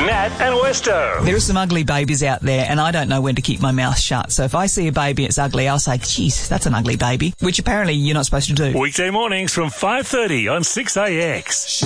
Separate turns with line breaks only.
Nat and Westo.
There are some ugly babies out there, and I don't know when to keep my mouth shut. So if I see a baby it's ugly, I'll say, geez, that's an ugly baby, which apparently you're not supposed to do.
Weekday mornings from 5:30 on 6AX.